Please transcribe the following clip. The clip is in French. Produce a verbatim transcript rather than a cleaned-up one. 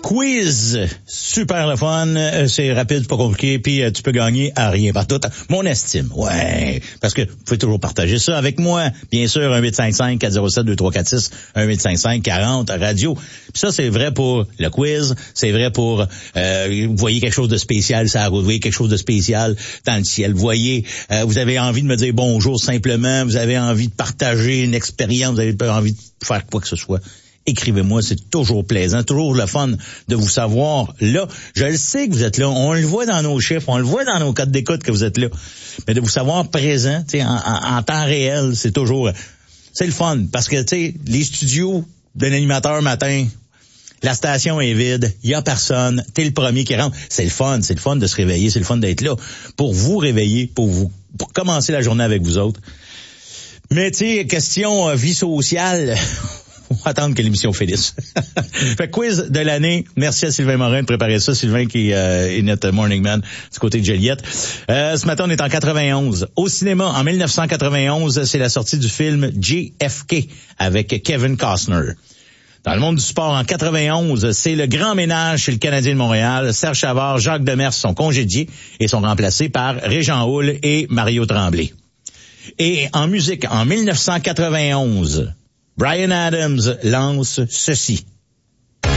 quiz, super le fun, c'est rapide, pas compliqué, puis tu peux gagner à rien partout. Mon estime, ouais, parce que vous pouvez toujours partager ça avec moi, bien sûr, un huit cinq cinq, quatre zéro sept, deux trois quatre six, un huit cinq cinq, quarante, radio. Puis ça, c'est vrai pour le quiz, c'est vrai pour, euh, vous voyez quelque chose de spécial, ça vous voyez quelque chose de spécial dans le ciel, vous voyez, euh, vous avez envie de me dire bonjour simplement, vous avez envie de partager une expérience, vous avez envie de faire quoi que ce soit. Écrivez-moi, c'est toujours plaisant, toujours le fun de vous savoir là. Je le sais que vous êtes là, on le voit dans nos chiffres, on le voit dans nos codes d'écoute que vous êtes là. Mais de vous savoir présent, tu sais, en, en, en temps réel, c'est toujours, c'est le fun. Parce que, tu sais, les studios de l'animateur matin, la station est vide, il y a personne, t'es le premier qui rentre. C'est le fun, c'est le fun de se réveiller, c'est le fun d'être là pour vous réveiller, pour vous, pour commencer la journée avec vous autres. Mais, tu sais, question euh, vie sociale... On va attendre que l'émission finisse. Fait quiz de l'année. Merci à Sylvain Morin de préparer ça. Sylvain qui euh, est notre morning man du côté de Joliette. Euh, ce matin, on est en quatre-vingt-onze. Au cinéma, en dix-neuf cent quatre-vingt-onze, c'est la sortie du film J F K avec Kevin Costner. Dans le monde du sport, en quatre-vingt-onze, c'est le grand ménage chez le Canadien de Montréal. Serge Chavard, Jacques Demers sont congédiés et sont remplacés par Régent Houle et Mario Tremblay. Et en musique, en dix-neuf cent quatre-vingt-onze... Bryan Adams lance ceci.